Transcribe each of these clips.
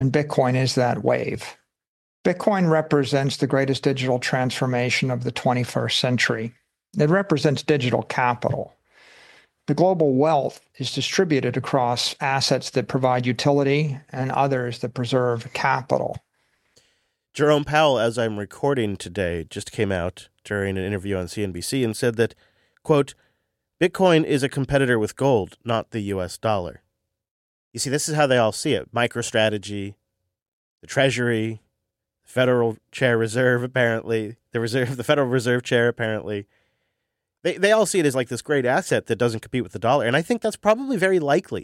and Bitcoin is that wave. Bitcoin represents the greatest digital transformation of the 21st century. It represents digital capital. The global wealth is distributed across assets that provide utility and others that preserve capital. Jerome Powell, as I'm recording today, just came out during an interview on CNBC and said that, quote, Bitcoin is a competitor with gold, not the U.S. dollar. You see, this is how they all see it. MicroStrategy, the Treasury, the Federal Chair Reserve, apparently, the Federal Reserve Chair, apparently. They all see it as like this great asset that doesn't compete with the dollar. And I think that's probably very likely.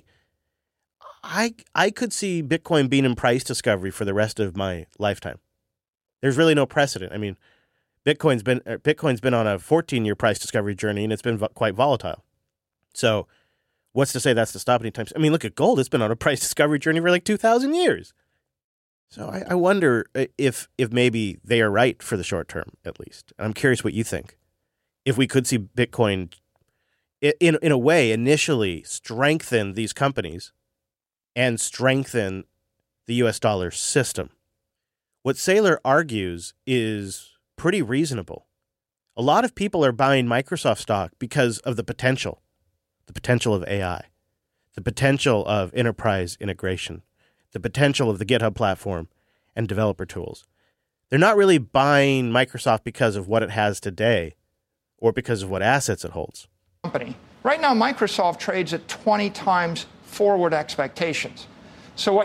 I could see Bitcoin being in price discovery for the rest of my lifetime. There's really no precedent. I mean, Bitcoin's been on a 14-year price discovery journey, and it's been quite volatile. So what's to say that's to stop anytime soon? I mean, look at gold. It's been on a price discovery journey for like 2,000 years. So I wonder if maybe they are right for the short term, at least. I'm curious what you think. If we could see Bitcoin, in a way, initially strengthen these companies and strengthen the U.S. dollar system. What Saylor argues is pretty reasonable. A lot of people are buying Microsoft stock because of the potential of AI, the potential of enterprise integration, the potential of the GitHub platform and developer tools. They're not really buying Microsoft because of what it has today or because of what assets it holds. Company. Right now, Microsoft trades at 20 times forward expectations. So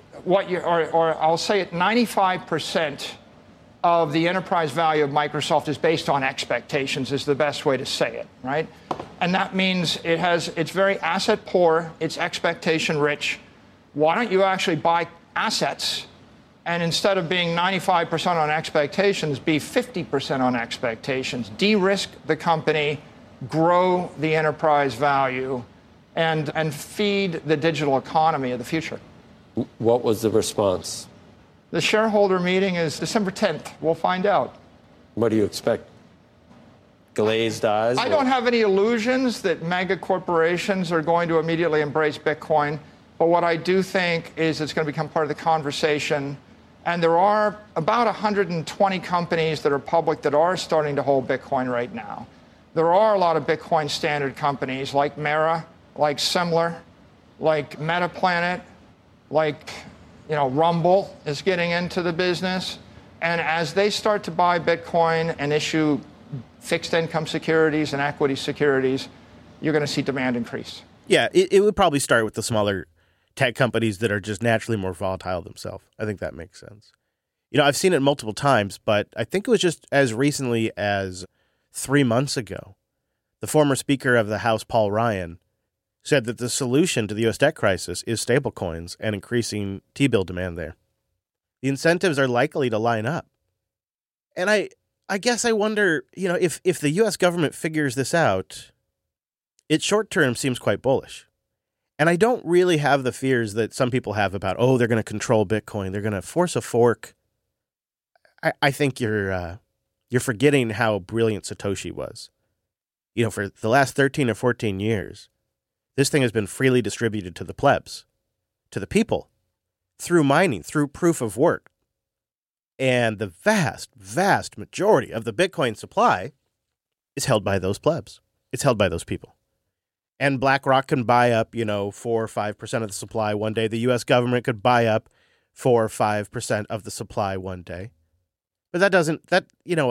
I'll say it, 95% of the enterprise value of Microsoft is based on expectations is the best way to say it, right? And that means it's very asset poor, it's expectation rich. Why don't you actually buy assets and instead of being 95% on expectations, be 50% on expectations, de-risk the company, grow the enterprise value, and feed the digital economy of the future. What was the response? The shareholder meeting is December 10th. We'll find out. What do you expect? Glazed eyes? I don't have any illusions that mega corporations are going to immediately embrace Bitcoin. But what I do think is it's going to become part of the conversation. And there are about 120 companies that are public that are starting to hold Bitcoin right now. There are a lot of Bitcoin standard companies like Mara, like Semler, like Metaplanet, like Rumble is getting into the business. And as they start to buy Bitcoin and issue fixed income securities and equity securities, you're going to see demand increase. Yeah, it would probably start with the smaller tech companies that are just naturally more volatile themselves. I think that makes sense. I've seen it multiple times, but I think it was just as recently as 3 months ago. The former Speaker of the House, Paul Ryan, said that the solution to the U.S. debt crisis is stablecoins and increasing T-bill demand there. The incentives are likely to line up. And I guess I wonder, if the U.S. government figures this out, it short-term seems quite bullish. And I don't really have the fears that some people have about, they're going to control Bitcoin. They're going to force a fork. I think you're forgetting how brilliant Satoshi was. For the last 13 or 14 years, this thing has been freely distributed to the plebs, to the people, through mining, through proof of work. And the vast, vast majority of the Bitcoin supply is held by those plebs. It's held by those people. And BlackRock can buy up, 4 or 5% of the supply one day. The U.S. government could buy up 4 or 5% of the supply one day. But that's not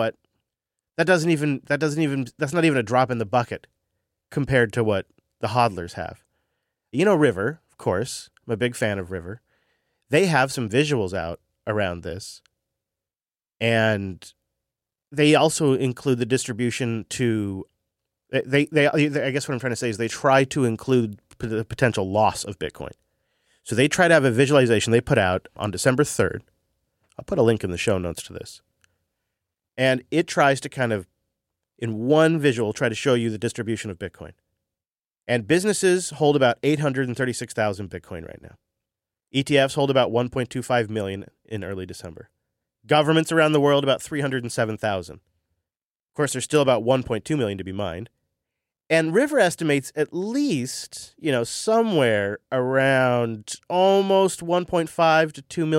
even a drop in the bucket compared to what the hodlers have. River, of course. I'm a big fan of River. They have some visuals out around this. And they also include the distribution to I guess what I'm trying to say is they try to include the potential loss of Bitcoin. So they try to have a visualization they put out on December 3rd. I'll put a link in the show notes to this. And it tries to kind of, in one visual, try to show you the distribution of Bitcoin. And businesses hold about 836,000 Bitcoin right now. ETFs hold about 1.25 million in early December. Governments around the world, about 307,000. Of course, there's still about 1.2 million to be mined. And River estimates at least, somewhere around almost 1.5 to 2 million